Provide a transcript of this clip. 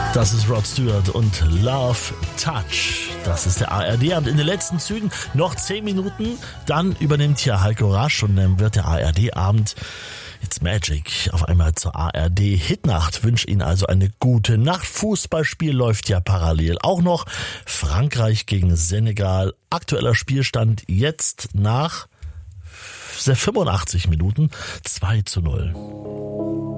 Das ist Rod Stewart und Love Touch. Das ist der ARD-Abend in den letzten Zügen. Noch 10 Minuten, dann übernimmt hier Heiko Rasch und dann wird der ARD-Abend It's Magic auf einmal zur ARD-Hitnacht. Wünsche Ihnen also eine gute Nacht. Fußballspiel läuft ja parallel auch noch. Frankreich gegen Senegal. Aktueller Spielstand jetzt nach 85 Minuten 2:0.